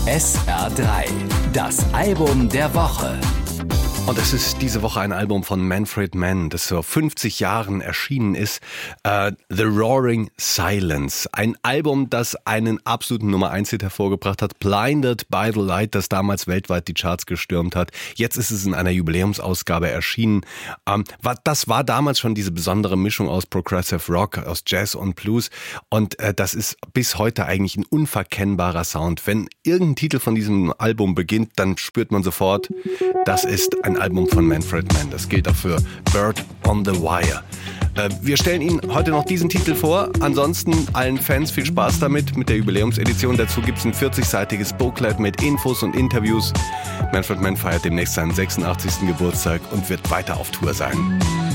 SR3, das Album der Woche. Und es ist diese Woche ein Album von Manfred Mann, das vor 50 Jahren erschienen ist. The Roaring Silence. Ein Album, das einen absoluten Nummer-1-Hit hervorgebracht hat. Blinded by the Light, das damals weltweit die Charts gestürmt hat. Jetzt ist es in einer Jubiläumsausgabe erschienen. Das war damals schon diese besondere Mischung aus Progressive Rock, aus Jazz und Blues. Und das ist bis heute eigentlich ein unverkennbarer Sound. Wenn irgendein Titel von diesem Album beginnt, dann spürt man sofort, das ist ein Album von Manfred Mann. Das gilt auch für Bird on the Wire. Wir stellen Ihnen heute noch diesen Titel vor. Ansonsten allen Fans viel Spaß damit, mit der Jubiläumsedition. Dazu gibt es ein 40-seitiges Booklet mit Infos und Interviews. Manfred Mann feiert demnächst seinen 86. Geburtstag und wird weiter auf Tour sein.